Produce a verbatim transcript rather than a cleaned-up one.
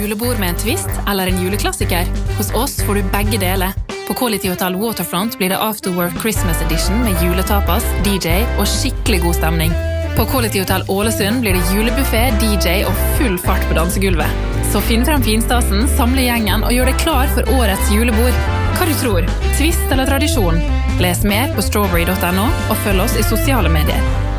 julebord med en twist eller en juleklassiker? Hos oss får du begge deler. På Quality Hotel Waterfront blir det Afterwork Christmas Edition med juletapas, D J og skikkelig god stemning. På Quality Hotel Ålesund blir det julebuffet, D J og full fart på dansegulvet. Så finn frem finstasen, samle gjengen og gjør deg klar for årets julebord. Hva du tror? Twist eller tradisjon? Les mer på strawberry punktum no og følg oss i sosiale medier.